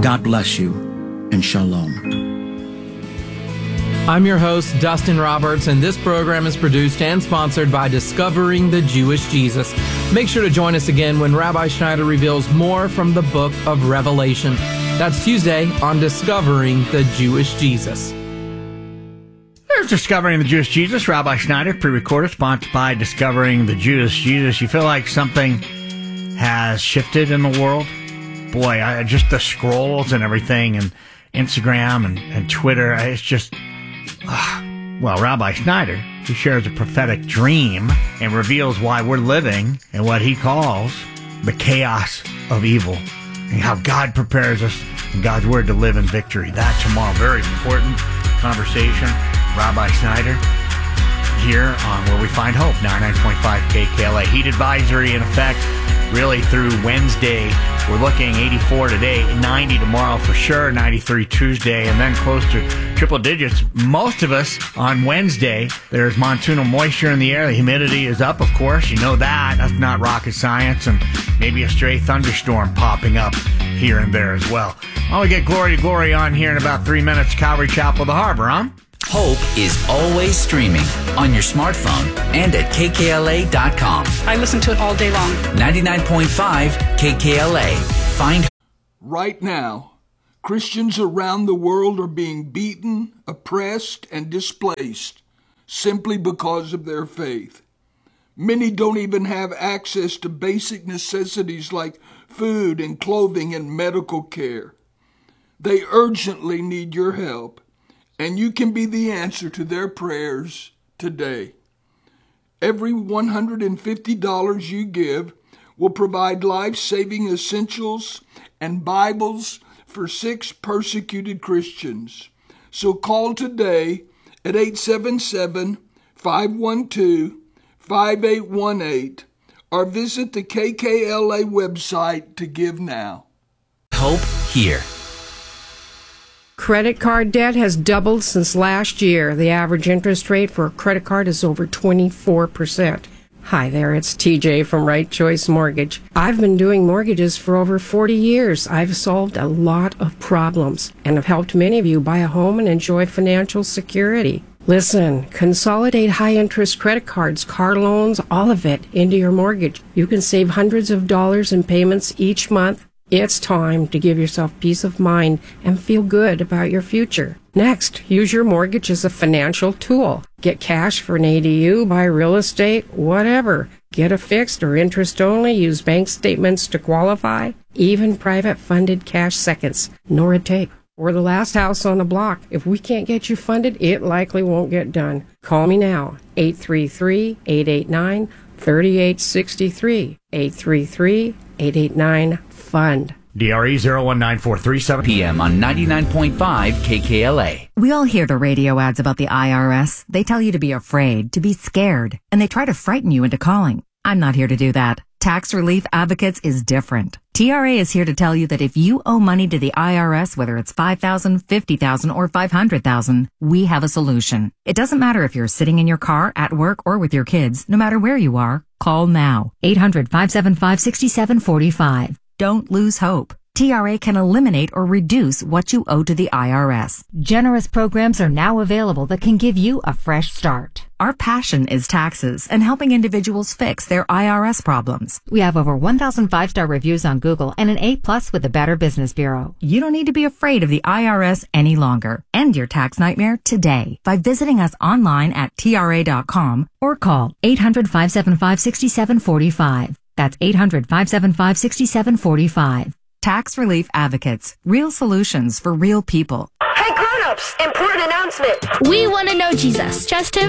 God bless you, and shalom. I'm your host, Dustin Roberts, and this program is produced and sponsored by Discovering the Jewish Jesus. Make sure to join us again when Rabbi Schneider reveals more from the book of Revelation. That's Tuesday on Discovering the Jewish Jesus. There's Discovering the Jewish Jesus. Rabbi Schneider, pre-recorded, sponsored by Discovering the Jewish Jesus. You feel like something has shifted in the world? Boy, just the scrolls and everything, and Instagram and Twitter, it's just... Well, Rabbi Schneider, he shares a prophetic dream and reveals why we're living in what he calls the chaos of evil, and how God prepares us in God's Word to live in victory. That tomorrow, very important conversation. Rabbi Schneider here on Where We Find Hope, 99.5 KKLA. Heat advisory in effect really through Wednesday. We're looking 84 today, 90 tomorrow for sure, 93 Tuesday, and then close to triple digits. Most of us on Wednesday, there's monsoonal moisture in the air. The humidity is up, of course. You know that. That's not rocket science. And maybe a stray thunderstorm popping up here and there as well. Well, we get Glory to Glory on here in about 3 minutes. Calvary Chapel, the Harbor, huh? Hope is always streaming on your smartphone and at kkla.com. I listen to it all day long. 99.5 KKLA. Find right now, Christians around the world are being beaten, oppressed, and displaced simply because of their faith. Many don't even have access to basic necessities like food and clothing and medical care. They urgently need your help, and you can be the answer to their prayers today. Every $150 you give will provide life-saving essentials and Bibles for 6 persecuted Christians. So call today at 877-512-5818 or visit the KKLA website to give now. Hope here. Credit card debt has doubled since last year. The average interest rate for a credit card is over 24%. Hi there, it's TJ from Right Choice Mortgage. I've been doing mortgages for over 40 years. I've solved a lot of problems and have helped many of you buy a home and enjoy financial security. Listen, consolidate high-interest credit cards, car loans, all of it into your mortgage. You can save hundreds of dollars in payments each month. It's time to give yourself peace of mind and feel good about your future. Next, use your mortgage as a financial tool. Get cash for an ADU, buy real estate, whatever. Get a fixed or interest only, use bank statements to qualify. Even private funded cash seconds. Nora Tape. We're the last house on the block. If we can't get you funded, it likely won't get done. Call me now, 833-889-3863. 833-889-FUND. DRE 019437 p.m. on 99.5 KKLA. We all hear the radio ads about the IRS. They tell you to be afraid, to be scared, and they try to frighten you into calling. I'm not here to do that. Tax Relief Advocates is different. TRA is here to tell you that if you owe money to the IRS, whether it's $5,000, $50,000, or $500,000, we have a solution. It doesn't matter if you're sitting in your car, at work, or with your kids. No matter where you are, call now. 800-575-6745. Don't lose hope. TRA can eliminate or reduce what you owe to the IRS. Generous programs are now available that can give you a fresh start. Our passion is taxes and helping individuals fix their IRS problems. We have over 1,000 5-star reviews on Google and an A+ with the Better Business Bureau. You don't need to be afraid of the IRS any longer. End your tax nightmare today by visiting us online at TRA.com or call 800-575-6745. That's 800-575-6745. Tax Relief Advocates. Real solutions for real people. Hey grown-ups, important announcement. We want to know Jesus. Trust him